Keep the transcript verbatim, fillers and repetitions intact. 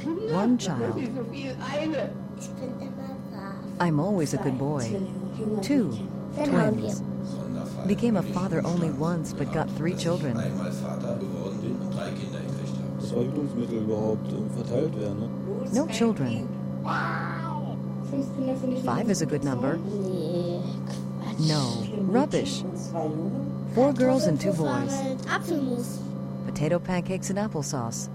one child. I'm always a good boy. Two, twins. Became a father only once, but got three children. Verhütungsmittel überhaupt verteilt werden, ne? No children. Five is a good number. No, rubbish. Four girls and two boys. Apfelmus. Potato pancakes and applesauce.